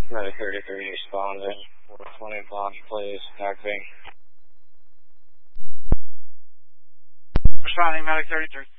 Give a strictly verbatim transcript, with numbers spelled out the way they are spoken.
Medic thirty-three responding. four twenty block, please. Acting. Responding, Medic thirty-three.